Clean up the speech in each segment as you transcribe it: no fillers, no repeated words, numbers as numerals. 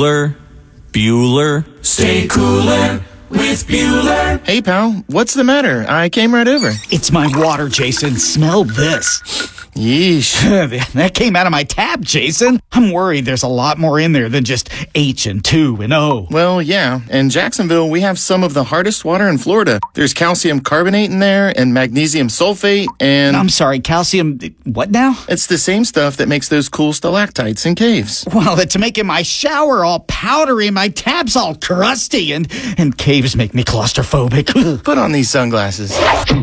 Bueller. Stay cooler with Bueller. Hey, pal, what's the matter? I came right over. It's my water, Jason. Smell this. Yeesh. That came out of my tap, Jason. I'm worried there's a lot more in there than just H and 2 and O. Well, yeah. In Jacksonville, we have some of the hardest water in Florida. There's calcium carbonate in there and magnesium sulfate and... I'm sorry, calcium... What now? It's the same stuff that makes those cool stalactites in caves. Well, it's making my shower all powdery, my tap's all crusty, and caves make me claustrophobic. Put on these sunglasses.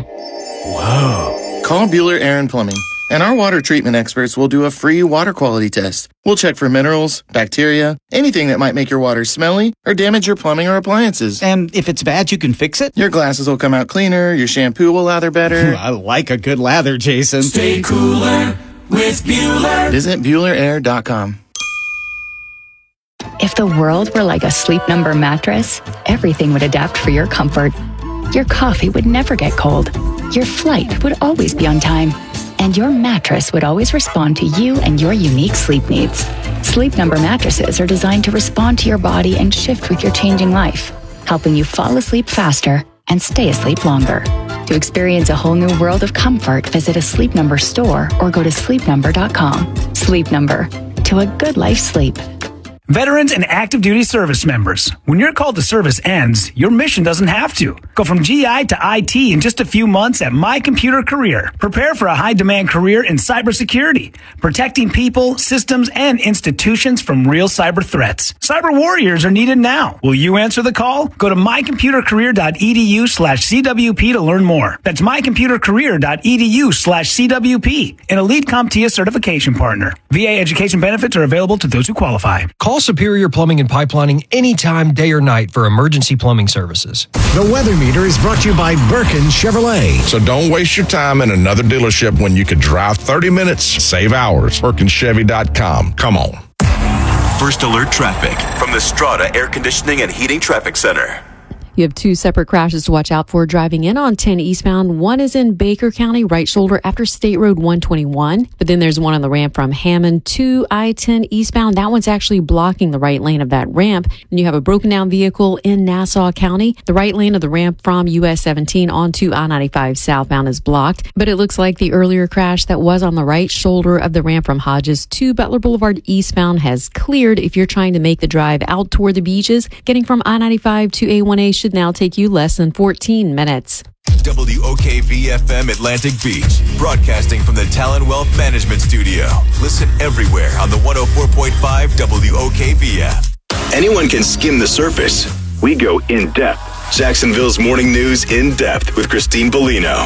Whoa. Call Bueller Air and Plumbing, and our water treatment experts will do a free water quality test. We'll check for minerals, bacteria, anything that might make your water smelly or damage your plumbing or appliances. And if it's bad, you can fix it? Your glasses will come out cleaner, your shampoo will lather better. I like a good lather, Jason. Stay cooler with Bueller. Visit BuellerAir.com. If the world were like a Sleep Number mattress, everything would adapt for your comfort. Your coffee would never get cold. Your flight would always be on time. And your mattress would always respond to you and your unique sleep needs. Sleep Number mattresses are designed to respond to your body and shift with your changing life, helping you fall asleep faster and stay asleep longer. To experience a whole new world of comfort, visit a Sleep Number store or go to sleepnumber.com. Sleep Number. To a good life sleep. Veterans and active duty service members, when your call to service ends, your mission doesn't have to. Go from GI to IT in just a few months at My Computer Career. Prepare for a high-demand career in cybersecurity, protecting people, systems, and institutions from real cyber threats. Cyber warriors are needed now. Will you answer the call? Go to mycomputercareer.edu/CWP to learn more. That's mycomputercareer.edu/CWP, an elite CompTIA certification partner. VA education benefits are available to those who qualify. Call Superior Plumbing and Pipelining anytime, day or night, for emergency plumbing services. The Weather Meter is brought to you by Birkin Chevrolet. So don't waste your time in another dealership when you could drive 30 minutes, save hours. BirkinChevy.com. Come on. First alert traffic from the Strata Air Conditioning and Heating Traffic Center. You have two separate crashes to watch out for driving in on 10 eastbound. One is in Baker County, right shoulder after State Road 121. But then there's one on the ramp from Hammond to I-10 eastbound. That one's actually blocking the right lane of that ramp. And you have a broken down vehicle in Nassau County. The right lane of the ramp from US 17 onto I-95 southbound is blocked. But it looks like the earlier crash that was on the right shoulder of the ramp from Hodges to Butler Boulevard eastbound has cleared. If you're trying to make the drive out toward the beaches, getting from I-95 to A1A should now take you less than 14 minutes. WOKV-FM Atlantic Beach, broadcasting from the Talon Wealth Management Studio. Listen everywhere on the 104.5 WOKV app. Anyone can skim the surface. We go in depth. Jacksonville's Morning News in depth with Christine Bellino.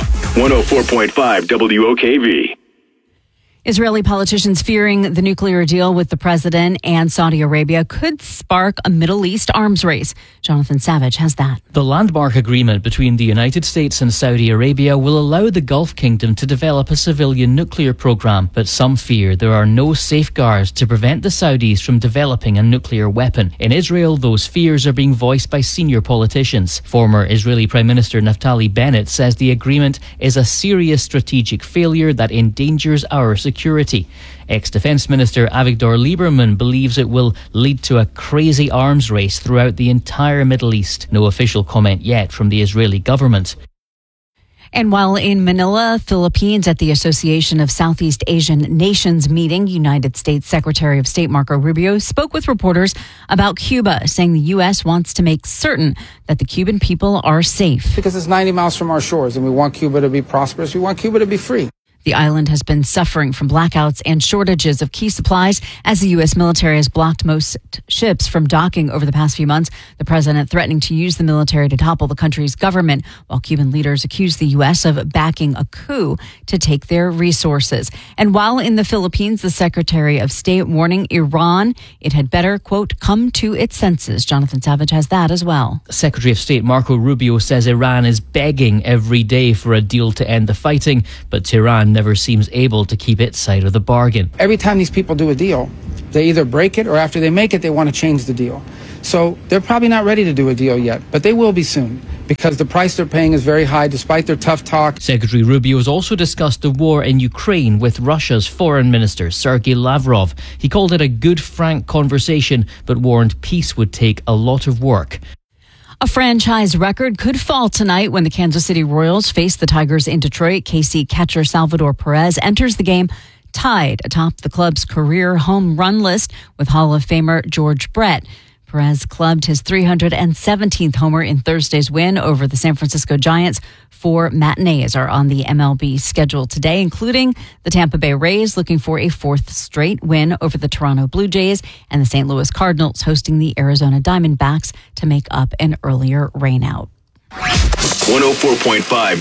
104.5 WOKV. Israeli politicians fearing the nuclear deal with the president and Saudi Arabia could spark a Middle East arms race. Jonathan Savage has that. The landmark agreement between the United States and Saudi Arabia will allow the Gulf Kingdom to develop a civilian nuclear program, but some fear there are no safeguards to prevent the Saudis from developing a nuclear weapon. In Israel, those fears are being voiced by senior politicians. Former Israeli Prime Minister Naftali Bennett says the agreement is a serious strategic failure that endangers our security. Ex-Defense Minister Avigdor Lieberman believes it will lead to a crazy arms race throughout the entire Middle East. No official comment yet from the Israeli government. And while in Manila, Philippines, at the Association of Southeast Asian Nations meeting, United States Secretary of State Marco Rubio spoke with reporters about Cuba, saying the U.S. wants to make certain that the Cuban people are safe. Because it's 90 miles from our shores, and we want Cuba to be prosperous. We want Cuba to be free. The island has been suffering from blackouts and shortages of key supplies as the U.S. military has blocked most ships from docking over the past few months. The president threatening to use the military to topple the country's government, while Cuban leaders accuse the U.S. of backing a coup to take their resources. And while in the Philippines, the Secretary of State warning Iran it had better, quote, come to its senses. Jonathan Savage has that as well. Secretary of State Marco Rubio says Iran is begging every day for a deal to end the fighting, but Tehran never seems able to keep its side of the bargain. Every time these people do a deal, they either break it or after they make it, they want to change the deal. So they're probably not ready to do a deal yet, but they will be soon. because the price they're paying is very high despite their tough talk. Secretary Rubio has also discussed the war in Ukraine with Russia's foreign minister, Sergei Lavrov. He called it a good, frank conversation, but warned peace would take a lot of work. A franchise record could fall tonight when the Kansas City Royals face the Tigers in Detroit. KC catcher Salvador Perez enters the game tied atop the club's career home run list with Hall of Famer George Brett. Perez clubbed his 317th homer in Thursday's win over the San Francisco Giants. 4 matinees are on the MLB schedule today, including the Tampa Bay Rays looking for a 4th straight win over the Toronto Blue Jays, and the St. Louis Cardinals hosting the Arizona Diamondbacks to make up an earlier rainout. 104.5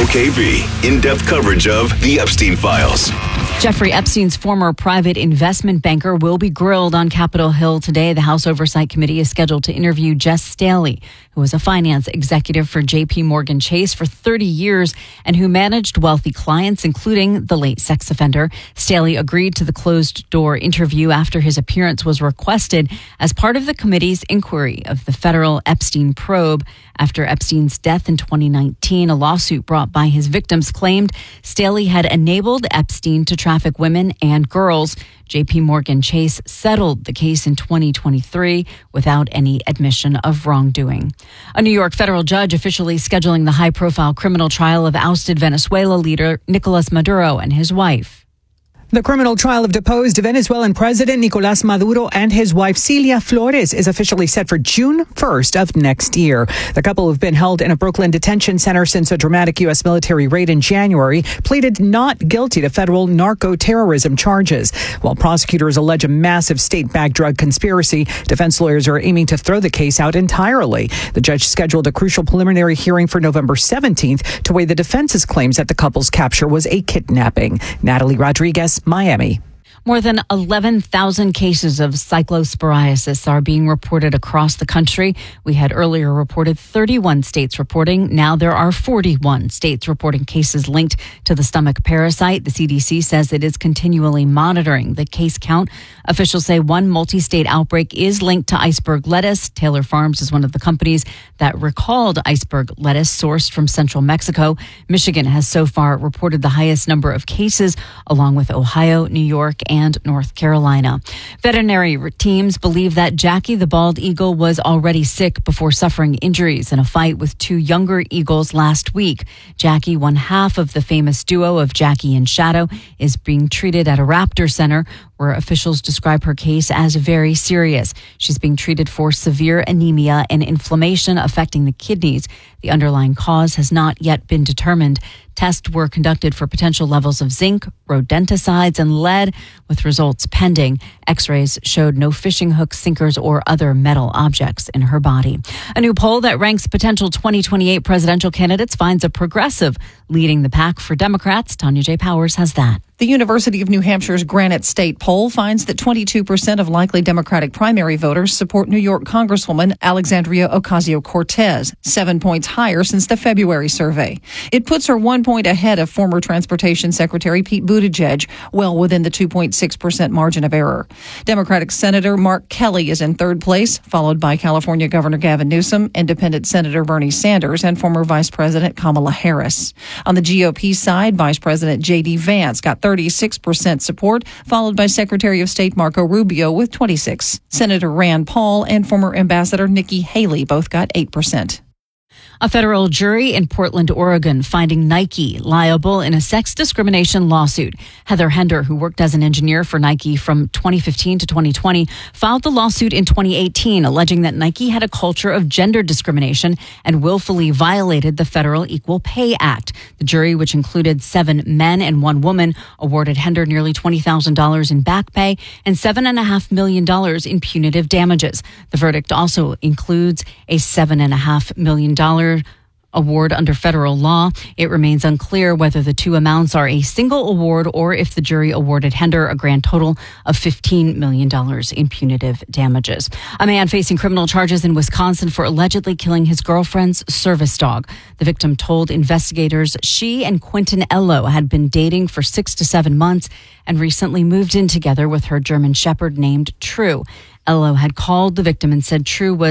WOKV. In-depth coverage of The Epstein Files. Jeffrey Epstein's former private investment banker will be grilled on Capitol Hill today. The House Oversight Committee is scheduled to interview Jess Staley, who was a finance executive for J.P. Morgan Chase for 30 years and who managed wealthy clients, including the late sex offender. Staley agreed to the closed-door interview after his appearance was requested as part of the committee's inquiry of the federal Epstein probe. After Epstein's death in 2019, a lawsuit brought by his victims claimed Staley had enabled Epstein to traffic women and girls. J.P. Morgan Chase settled the case in 2023 without any admission of wrongdoing. A New York federal judge officially scheduling the high-profile criminal trial of ousted Venezuela leader Nicolas Maduro and his wife. The criminal trial of deposed Venezuelan President Nicolás Maduro and his wife Celia Flores is officially set for June 1st of next year. The couple have been held in a Brooklyn detention center since a dramatic U.S. military raid in January, pleaded not guilty to federal narco-terrorism charges. While prosecutors allege a massive state-backed drug conspiracy, defense lawyers are aiming to throw the case out entirely. The judge scheduled a crucial preliminary hearing for November 17th to weigh the defense's claims that the couple's capture was a kidnapping. Natalie Rodriguez, Miami. More than 11,000 cases of cyclosporiasis are being reported across the country. We had earlier reported 31 states reporting. Now there are 41 states reporting cases linked to the stomach parasite. The CDC says it is continually monitoring the case count. Officials say one multi-state outbreak is linked to iceberg lettuce. Taylor Farms is one of the companies that recalled iceberg lettuce sourced from central Mexico. Michigan has so far reported the highest number of cases, along with Ohio, New York, and North Carolina. Veterinary teams believe that Jackie the bald eagle was already sick before suffering injuries in a fight with 2 younger eagles last week. Jackie, one half of the famous duo of Jackie and Shadow, is being treated at a raptor center where officials describe her case as very serious. She's being treated for severe anemia and inflammation affecting the kidneys. The underlying cause has not yet been determined. Tests were conducted for potential levels of zinc, rodenticides, and lead, with results pending. X-rays showed no fishing hooks, sinkers, or other metal objects in her body. A new poll that ranks potential 2028 presidential candidates finds a progressive leading the pack for Democrats. Tanya J. Powers has that. The University of New Hampshire's Granite State poll finds that 22% of likely Democratic primary voters support New York Congresswoman Alexandria Ocasio-Cortez, 7 points higher since the February survey. It puts her 1 point ahead of former Transportation Secretary Pete Buttigieg, well within the 2.6% margin of error. Democratic Senator Mark Kelly is in third place, followed by California Governor Gavin Newsom, Independent Senator Bernie Sanders, and former Vice President Kamala Harris. On the GOP side, Vice President J.D. Vance got 36% support, followed by Secretary of State Marco Rubio with 26%. Senator Rand Paul and former Ambassador Nikki Haley both got 8%. A federal jury in Portland, Oregon, finding Nike liable in a sex discrimination lawsuit. Heather Hender, who worked as an engineer for Nike from 2015 to 2020, filed the lawsuit in 2018, alleging that Nike had a culture of gender discrimination and willfully violated the Federal Equal Pay Act. The jury, which included 7 men and 1 woman, awarded Hender nearly $20,000 in back pay and $7.5 million in punitive damages. The verdict also includes a $7.5 million award under federal law. It remains unclear whether the 2 amounts are a single award or if the jury awarded Hender a grand total of $15 million in punitive damages. A man facing criminal charges in Wisconsin for allegedly killing his girlfriend's service dog. The victim told investigators she and Quentin Ello had been dating for 6 to 7 months and recently moved in together with her German Shepherd named True. Ello had called the victim and said True was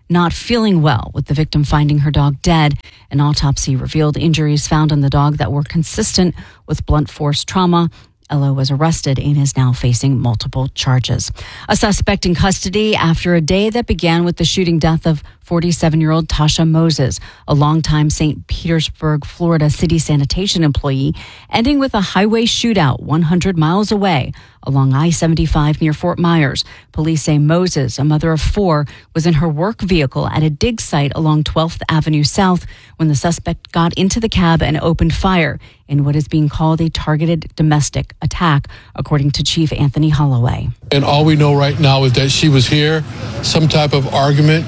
not feeling well, with the victim finding her dog dead. An autopsy revealed injuries found on the dog that were consistent with blunt force trauma. Ella was arrested and is now facing multiple charges. A suspect in custody after a day that began with the shooting death of 47-year-old Tasha Moses, a longtime St. Petersburg, Florida city sanitation employee, ending with a highway shootout 100 miles away along I-75 near Fort Myers. Police say Moses, a mother of 4, was in her work vehicle at a dig site along 12th Avenue South when the suspect got into the cab and opened fire in what is being called a targeted domestic attack, according to Chief Anthony Holloway. And all we know right now is that she was here. Some type of argument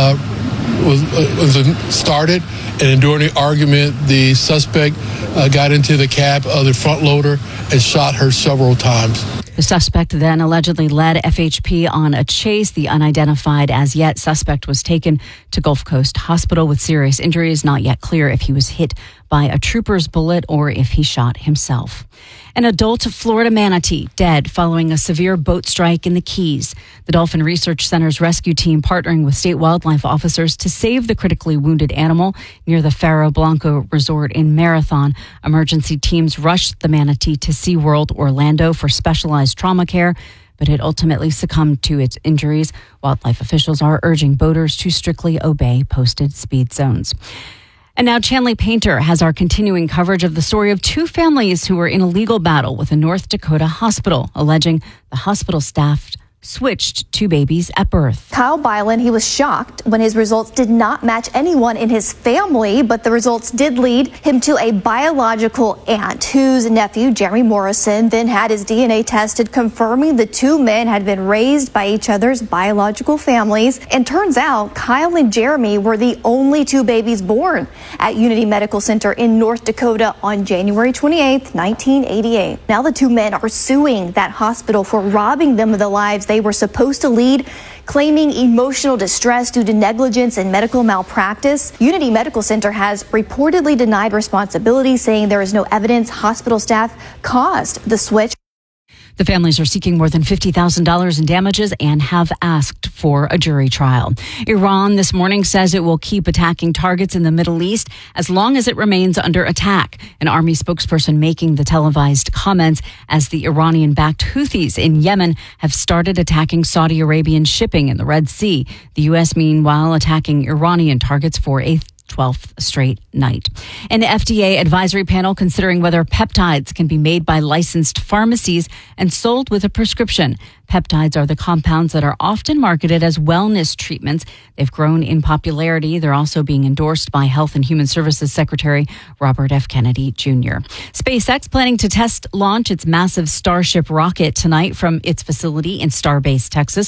was started, and during the argument, the suspect got into the cab of the front loader and shot her several times. The suspect then allegedly led FHP on a chase. The unidentified as yet suspect was taken to Gulf Coast Hospital with serious injuries. Not yet clear if he was hit by a trooper's bullet or if he shot himself. An adult Florida manatee dead following a severe boat strike in the Keys. The Dolphin Research Center's rescue team partnering with state wildlife officers to save the critically wounded animal near the Faro Blanco Resort in Marathon. Emergency teams rushed the manatee to SeaWorld Orlando for specialized trauma care, but it ultimately succumbed to its injuries. Wildlife officials are urging boaters to strictly obey posted speed zones. And now Chanley Painter has our continuing coverage of the story of 2 families who were in a legal battle with a North Dakota hospital, alleging the hospital staff switched 2 babies at birth. Kyle Byland, he was shocked when his results did not match anyone in his family, but the results did lead him to a biological aunt whose nephew, Jeremy Morrison, then had his DNA tested, confirming the 2 men had been raised by each other's biological families. And turns out Kyle and Jeremy were the only 2 babies born at Unity Medical Center in North Dakota on January 28, 1988. Now the 2 men are suing that hospital for robbing them of the lives they were supposed to lead, claiming emotional distress due to negligence and medical malpractice. Unity Medical Center has reportedly denied responsibility, saying there is no evidence hospital staff caused the switch. The families are seeking more than $50,000 in damages and have asked for a jury trial. Iran this morning says it will keep attacking targets in the Middle East as long as it remains under attack. An army spokesperson making the televised comments as the Iranian-backed Houthis in Yemen have started attacking Saudi Arabian shipping in the Red Sea. The U.S., meanwhile, attacking Iranian targets for a 12th straight night. An FDA advisory panel considering whether peptides can be made by licensed pharmacies and sold with a prescription. Peptides are the compounds that are often marketed as wellness treatments. They've grown in popularity. They're also being endorsed by Health and Human Services Secretary Robert F. Kennedy Jr. SpaceX planning to test launch its massive Starship rocket tonight from its facility in Starbase, Texas.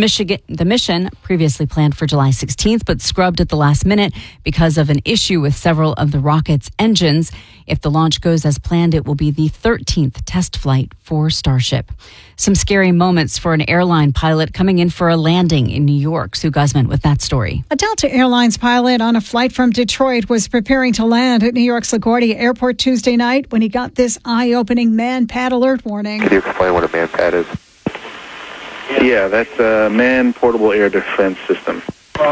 The mission previously planned for July 16th, but scrubbed at the last minute because of an issue with several of the rocket's engines. If the launch goes as planned, it will be the 13th test flight for Starship. Some scary moments for an airline pilot coming in for a landing in New York. Sue Guzman with that story. A Delta Airlines pilot on a flight from Detroit was preparing to land at New York's LaGuardia Airport Tuesday night when he got this eye-opening man-pad alert warning. Can you explain what a man-pad is? Yeah, that's a Man Portable Air Defense System.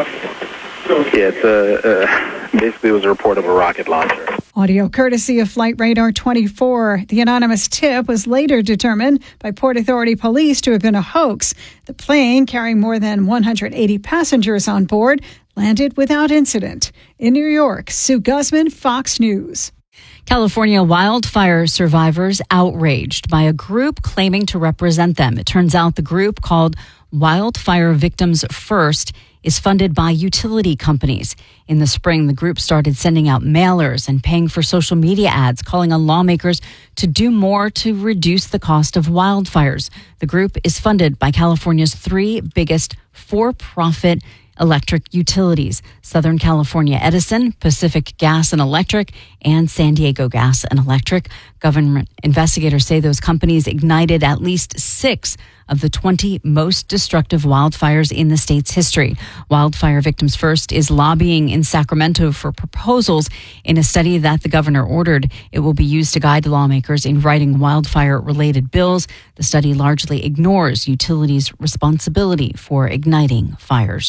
Yeah, it's basically it was a report of a rocket launcher. Audio courtesy of Flight Radar 24. The anonymous tip was later determined by Port Authority police to have been a hoax. The plane, carrying more than 180 passengers on board, landed without incident. In New York, Sue Guzman, Fox News. California wildfire survivors outraged by a group claiming to represent them. It turns out the group, called Wildfire Victims First, is funded by utility companies. In the spring, the group started sending out mailers and paying for social media ads, calling on lawmakers to do more to reduce the cost of wildfires. The group is funded by California's 3 biggest for-profit electric utilities: Southern California Edison, Pacific Gas and Electric, and San Diego Gas and Electric. Government investigators say those companies ignited at least 6 of the 20 most destructive wildfires in the state's history. Wildfire Victims First is lobbying in Sacramento for proposals in a study that the governor ordered. It will be used to guide lawmakers in writing wildfire-related bills. The study largely ignores utilities' responsibility for igniting fires.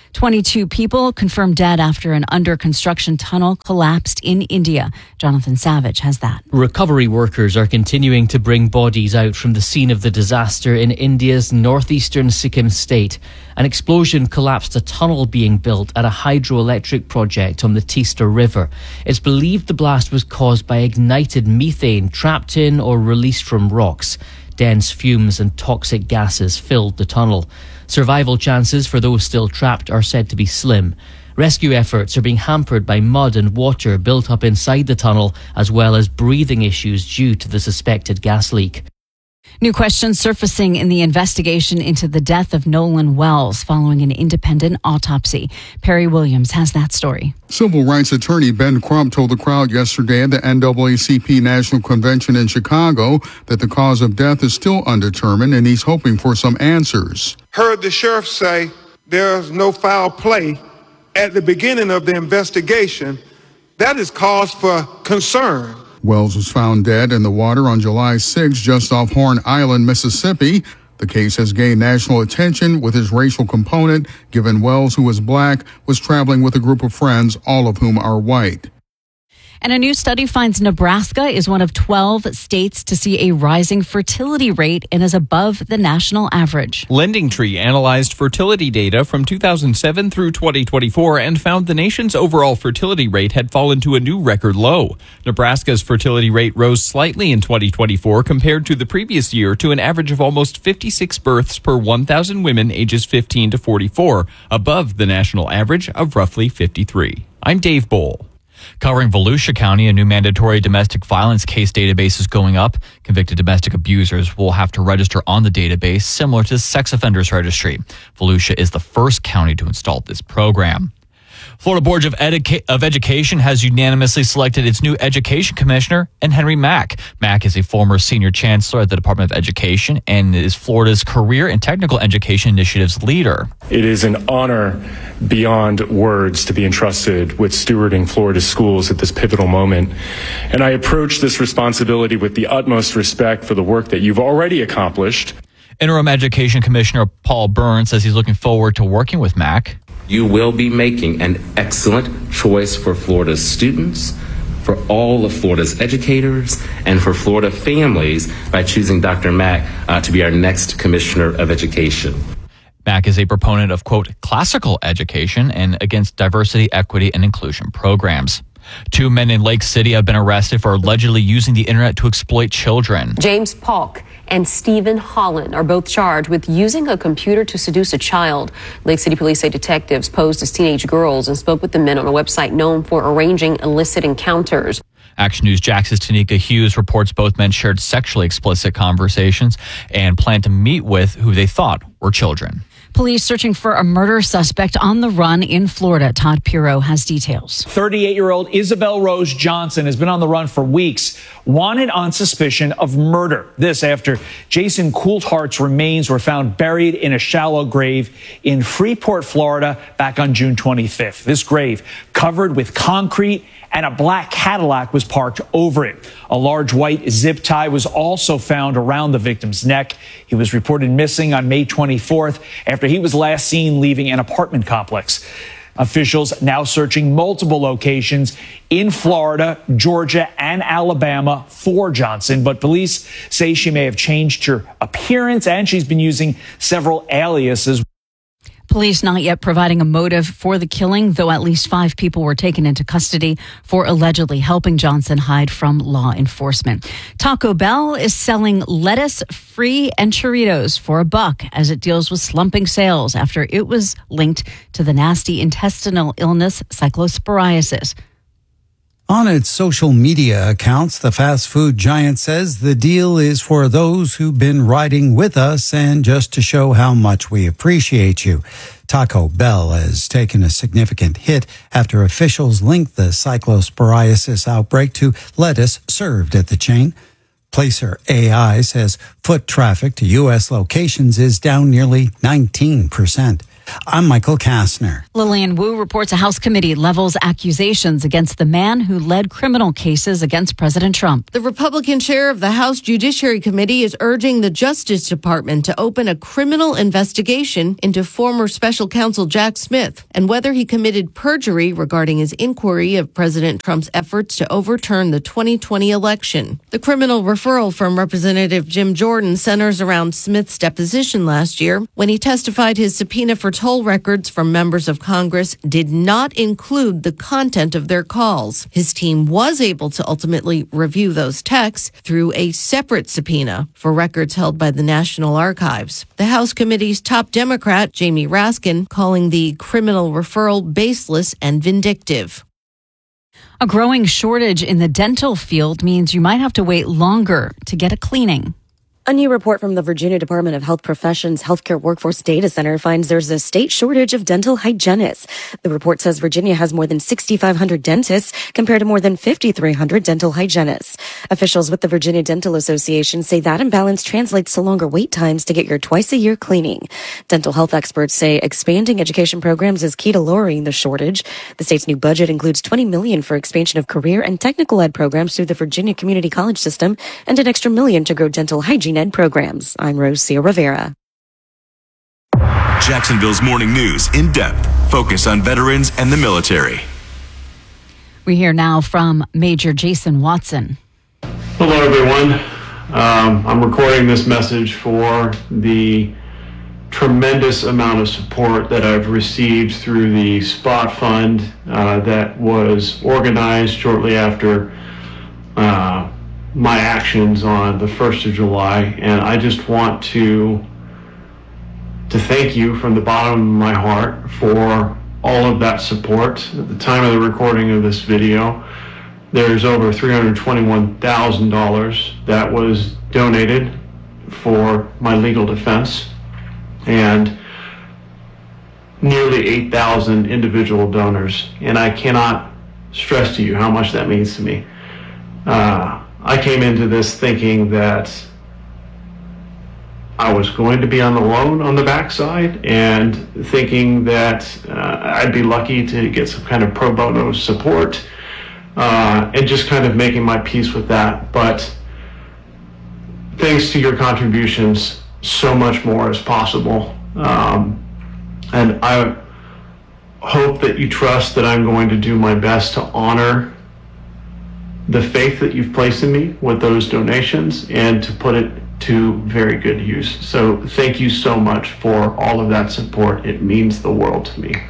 22 people confirmed dead after an under-construction tunnel collapsed in India. Jonathan Savage has that. Recovery workers are continuing to bring bodies out from the scene of the disaster in India's northeastern Sikkim state. An explosion collapsed a tunnel being built at a hydroelectric project on the Teesta River. It's believed the blast was caused by ignited methane trapped in or released from rocks. Dense fumes and toxic gases filled the tunnel. Survival chances for those still trapped are said to be slim. Rescue efforts are being hampered by mud and water built up inside the tunnel, as well as breathing issues due to the suspected gas leak. New questions surfacing in the investigation into the death of Nolan Wells following an independent autopsy. Perry Williams has that story. Civil rights attorney Ben Crump told the crowd yesterday at the NAACP National Convention in Chicago that the cause of death is still undetermined and he's hoping for some answers. Heard the sheriff say there's no foul play at the beginning of the investigation. That is cause for concern. Wells was found dead in the water on July 6 just off Horn Island, Mississippi. The case has gained national attention with its racial component, given Wells, who was black, was traveling with a group of friends, all of whom are white. And a new study finds Nebraska is one of 12 states to see a rising fertility rate and is above the national average. LendingTree analyzed fertility data from 2007 through 2024 and found the nation's overall fertility rate had fallen to a new record low. Nebraska's fertility rate rose slightly in 2024 compared to the previous year to an average of almost 56 births per 1,000 women ages 15 to 44, above the national average of roughly 53. I'm Dave Bohl. Covering Volusia County, a new mandatory domestic violence case database is going up. Convicted domestic abusers will have to register on the database, similar to the Sex Offenders Registry. Volusia is the first county to install this program. Florida Board of Education has unanimously selected its new education commissioner, and Henry Mack. Mack is a former senior chancellor at the Department of Education and is Florida's Career and Technical Education Initiative's leader. It is an honor beyond words to be entrusted with stewarding Florida's schools at this pivotal moment. And I approach this responsibility with the utmost respect for the work that you've already accomplished. Interim Education Commissioner Paul Burns says he's looking forward to working with Mack. You will be making an excellent choice for Florida's students, for all of Florida's educators, and for Florida families by choosing Dr. Mack to be our next Commissioner of Education. Mack is a proponent of, quote, classical education and against diversity, equity, and inclusion programs. 2 men in Lake City have been arrested for allegedly using the internet to exploit children. James Polk and Stephen Holland are both charged with using a computer to seduce a child. Lake City police say detectives posed as teenage girls and spoke with the men on a website known for arranging illicit encounters. Action News Jax's Tanika Hughes reports both men shared sexually explicit conversations and planned to meet with who they thought were children. Police searching for a murder suspect on the run in Florida. Todd Pirro has details. 38-year-old Isabel Rose Johnson has been on the run for weeks, wanted on suspicion of murder. This after Jason Coulthart's remains were found buried in a shallow grave in Freeport, Florida, back on June 25th. This grave covered with concrete and a black Cadillac was parked over it. A large white zip tie was also found around the victim's neck. He was reported missing on May 24th after he was last seen leaving an apartment complex. Officials now searching multiple locations in Florida, Georgia, and Alabama for Johnson, but police say she may have changed her appearance and she's been using several aliases. Police not yet providing a motive for the killing, though at least 5 people were taken into custody for allegedly helping Johnson hide from law enforcement. Taco Bell is selling lettuce-free enchiladas for $1 as it deals with slumping sales after it was linked to the nasty intestinal illness cyclosporiasis. On its social media accounts, the fast food giant says the deal is for those who've been riding with us and just to show how much we appreciate you. Taco Bell has taken a significant hit after officials linked the cyclosporiasis outbreak to lettuce served at the chain. Placer AI says foot traffic to U.S. locations is down nearly 19%. I'm Michael Kastner. Lillian Wu reports a House committee levels accusations against the man who led criminal cases against President Trump. The Republican chair of the House Judiciary Committee is urging the Justice Department to open a criminal investigation into former special counsel Jack Smith and whether he committed perjury regarding his inquiry of President Trump's efforts to overturn the 2020 election. The criminal referral from Representative Jim Jordan centers around Smith's deposition last year when he testified his subpoena for toll records from members of Congress did not include the content of their calls. His team was able to ultimately review those texts through a separate subpoena for records held by the National Archives. The House committee's top Democrat, Jamie Raskin, calling the criminal referral baseless and vindictive. A growing shortage in the dental field means you might have to wait longer to get a cleaning. A new report from the Virginia Department of Health Professions Healthcare Workforce Data Center finds there's a state shortage of dental hygienists. The report says Virginia has more than 6,500 dentists compared to more than 5,300 dental hygienists. Officials with the Virginia Dental Association say that imbalance translates to longer wait times to get your twice-a-year cleaning. Dental health experts say expanding education programs is key to lowering the shortage. The state's new budget includes $20 million for expansion of career and technical ed programs through the Virginia Community College system and an extra $1 million to grow dental hygiene ed programs. I'm Rosia Rivera. Jacksonville's morning news in depth. Focus on veterans and the military. We hear now from Major Jason Watson. Hello, everyone. I'm recording this message for the tremendous amount of support that I've received through the SPOT Fund that was organized shortly after my actions on the 1st of July, and I just want to thank you from the bottom of my heart for all of that support. At the time of the recording of this video, there's over $321,000 that was donated for my legal defense, and nearly 8,000 individual donors, and I cannot stress to you how much that means to me. I came into this thinking that I was going to be on the loan on the backside and thinking that I'd be lucky to get some kind of pro bono support and just kind of making my peace with that. But thanks to your contributions, so much more is possible. And I hope that you trust that I'm going to do my best to honor the faith that you've placed in me with those donations and to put it to very good use. So thank you so much for all of that support. It means the world to me.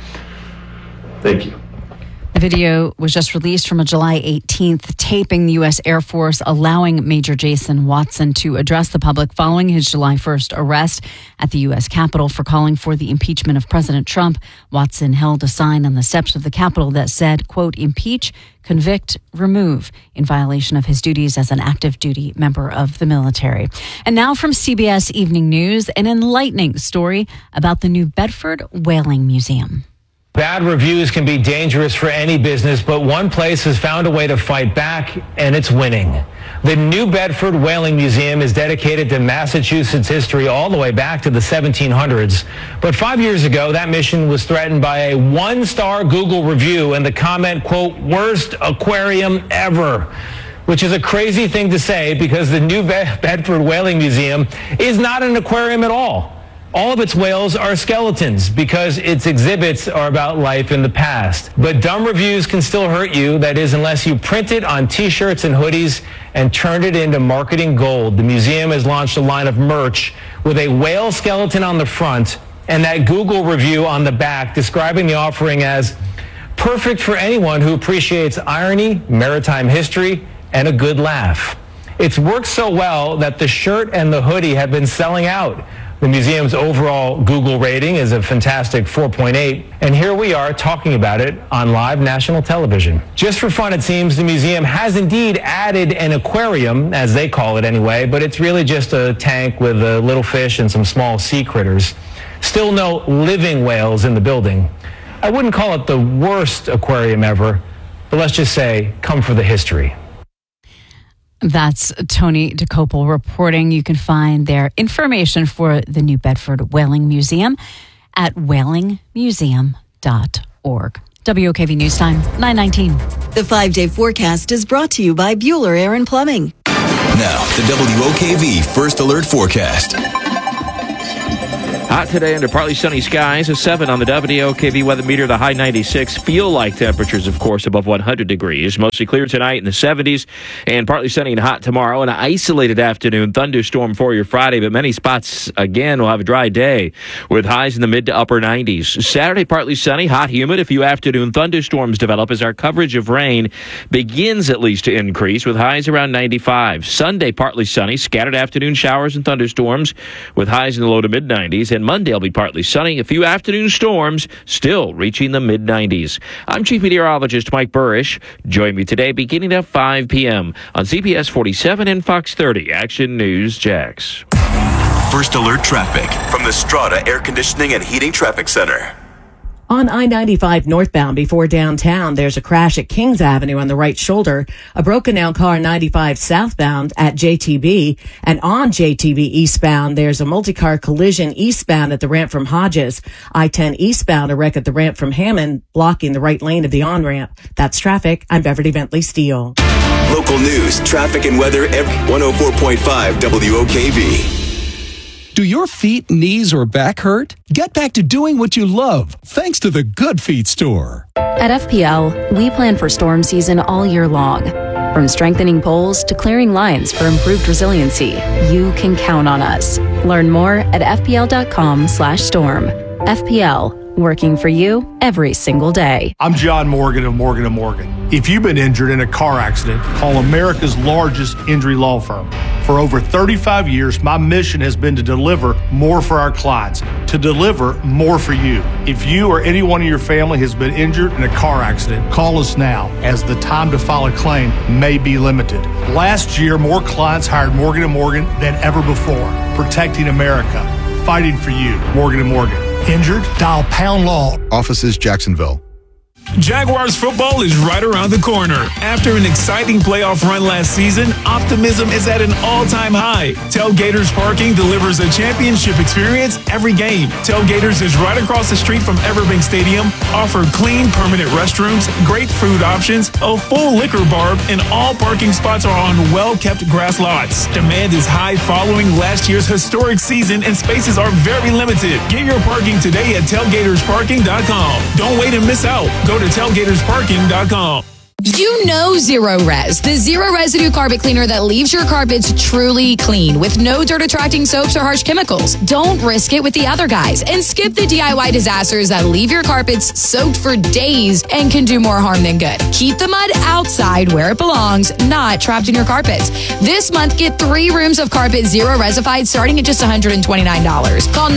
Thank you. The video was just released from a July 18th taping the U.S. Air Force allowing Major Jason Watson to address the public following his July 1st arrest at the U.S. Capitol for calling for the impeachment of President Trump. Watson held a sign on the steps of the Capitol that said, quote, impeach, convict, remove, in violation of his duties as an active duty member of the military. And now from CBS Evening News, an enlightening story about the New Bedford Whaling Museum. Bad reviews can be dangerous for any business, but one place has found a way to fight back, and it's winning. The New Bedford Whaling Museum is dedicated to Massachusetts history all the way back to the 1700s. But 5 years ago, that mission was threatened by a one-star Google review and the comment, quote, worst aquarium ever. Which is a crazy thing to say because the New Bedford Whaling Museum is not an aquarium at all. All of its whales are skeletons because its exhibits are about life in the past. But dumb reviews can still hurt you. That is, unless you print it on T-shirts and hoodies and turned it into marketing gold. The museum has launched a line of merch with a whale skeleton on the front and that Google review on the back describing the offering as perfect for anyone who appreciates irony, maritime history, and a good laugh. It's worked so well that the shirt and the hoodie have been selling out. The museum's overall Google rating is a fantastic 4.8, and here we are talking about it on live national television. Just for fun, it seems the museum has indeed added an aquarium, as they call it anyway, but it's really just a tank with a little fish and some small sea critters. Still no living whales in the building. I wouldn't call it the worst aquarium ever, but let's just say, come for the history. That's Tony DeCopel reporting. You can find their information for the New Bedford Whaling Museum at whalingmuseum.org. WOKV News Time, 9:19. The 5-day forecast is brought to you by Bueller Air and Plumbing. Now, the WOKV First Alert Forecast. Hot today under partly sunny skies, a 7 on the WOKV weather meter, the high 96. Feel like temperatures, of course, above 100 degrees. Mostly clear tonight in the 70s and partly sunny and hot tomorrow. An isolated afternoon thunderstorm for your Friday, but many spots, again, will have a dry day with highs in the mid to upper 90s. Saturday, partly sunny, hot, humid. A few afternoon thunderstorms develop as our coverage of rain begins at least to increase with highs around 95. Sunday, partly sunny, scattered afternoon showers and thunderstorms with highs in the low to mid 90s. And Monday will be partly sunny. A few afternoon storms still reaching the mid-90s. I'm Chief Meteorologist Mike Burrish. Join me today beginning at 5 p.m. on CBS 47 and Fox 30. Action News Jax. First Alert Traffic from the Strata Air Conditioning and Heating Traffic Center. On I-95 northbound before downtown, there's a crash at Kings Avenue on the right shoulder, a broken down car 95 southbound at JTB, and on JTB eastbound, there's a multi-car collision eastbound at the ramp from Hodges. I-10 eastbound, a wreck at the ramp from Hammond, blocking the right lane of the on-ramp. That's traffic. I'm Beverly Bentley Steele. Local news, traffic, and weather every 104.5 WOKV. Do your feet, knees, or back hurt? Get back to doing what you love thanks to the Good Feet store. At FPL, we plan for storm season all year long. From strengthening poles to clearing lines for improved resiliency, you can count on us. Learn more at fpl.com/storm. FPL, working for you every single day. I'm John Morgan of Morgan & Morgan. If you've been injured in a car accident, call America's largest injury law firm. For over 35 years, my mission has been to deliver more for our clients, to deliver more for you. If you or anyone in your family has been injured in a car accident, call us now, as the time to file a claim may be limited. Last year, more clients hired Morgan & Morgan than ever before, protecting America, fighting for you. Morgan & Morgan. Injured? Dial Pound Law. Offices, Jacksonville. Jaguars football is right around the corner. After an exciting playoff run last season, optimism is at an all-time high. Tailgaters Parking delivers a championship experience every game. Tailgaters is right across the street from Everbank Stadium, offer clean, permanent restrooms, great food options, a full liquor bar, and all parking spots are on well-kept grass lots. Demand is high following last year's historic season, and spaces are very limited. Get your parking today at tailgatorsparking.com. Don't wait and miss out. Go to tailgatorsparking.com. You know Zero Res, the zero residue carpet cleaner that leaves your carpets truly clean with no dirt attracting soaps or harsh chemicals. Don't risk it with the other guys and skip the DIY disasters that leave your carpets soaked for days and can do more harm than good. Keep the mud outside where it belongs, not trapped in your carpets. This month, get 3 rooms of carpet Zero Resified starting at just $129. Call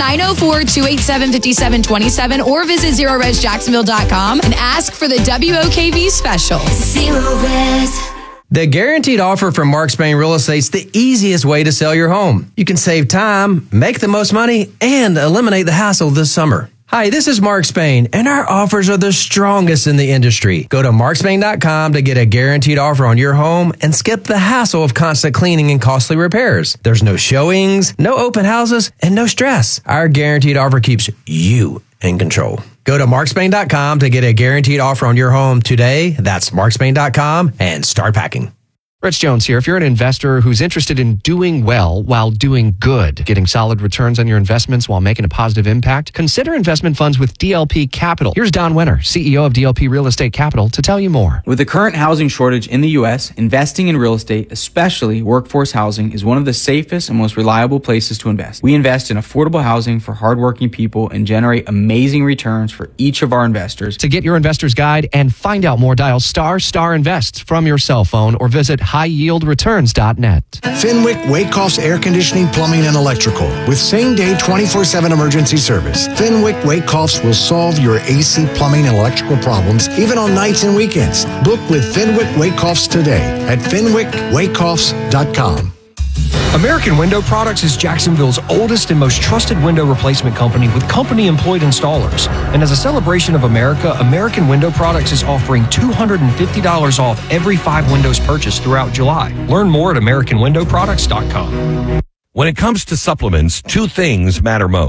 904-287-5727 or visit ZeroResJacksonville.com and ask for the WOKV special. Zero Res. The Guaranteed Offer from Mark Spain Real Estate's the easiest way to sell your home. You can save time, make the most money, and eliminate the hassle this summer. Hi, this is Mark Spain, and our offers are the strongest in the industry. Go to markspain.com to get a guaranteed offer on your home and skip the hassle of constant cleaning and costly repairs. There's no showings, no open houses, and no stress. Our guaranteed offer keeps you in control. Go to markspain.com to get a guaranteed offer on your home today. That's markspain.com and start packing. Rich Jones here. If you're an investor who's interested in doing well while doing good, getting solid returns on your investments while making a positive impact, consider investment funds with DLP Capital. Here's Don Wenner, CEO of DLP Real Estate Capital, to tell you more. With the current housing shortage in the U.S., investing in real estate, especially workforce housing, is one of the safest and most reliable places to invest. We invest in affordable housing for hardworking people and generate amazing returns for each of our investors. To get your investor's guide and find out more, dial ** invest from your cell phone or visit highyieldreturns.net. Fenwick Wakehoff's Air Conditioning, Plumbing, and Electrical with same-day 24/7 emergency service. Fenwick Wakehoffs will solve your AC, plumbing, and electrical problems even on nights and weekends. Book with Fenwick Wakehoffs today at fenwickwakehoffs.com. American Window Products is Jacksonville's oldest and most trusted window replacement company with company-employed installers. And as a celebration of America, American Window Products is offering $250 off every 5 windows purchased throughout July. Learn more at AmericanWindowProducts.com. When it comes to supplements, 2 things matter most: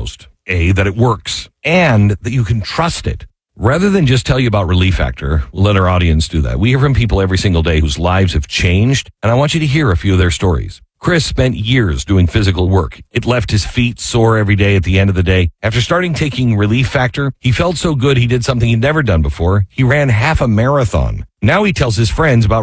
that it works and that you can trust it. Rather than just tell you about Relief Factor, we'll let our audience do that. We hear from people every single day whose lives have changed, and I want you to hear a few of their stories. Chris spent years doing physical work. It left his feet sore every day at the end of the day. After starting taking Relief Factor, he felt so good he did something he'd never done before. He ran half a marathon. Now he tells his friends about